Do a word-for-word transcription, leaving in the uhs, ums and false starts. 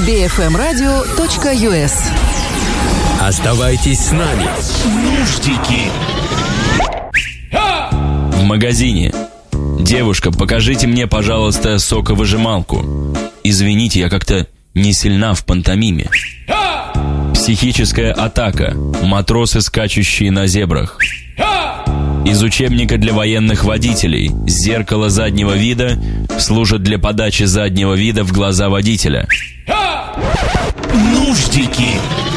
би эф эм радио точка ю эс. Оставайтесь с нами. Нуждики. В магазине. Девушка, покажите мне, пожалуйста, соковыжималку. Извините, я как-то не сильна в пантомиме. Психическая атака. Матросы, скачущие на зебрах. Из учебника для военных водителей. Зеркало заднего вида служит для подачи заднего вида в глаза водителя. Нуждики.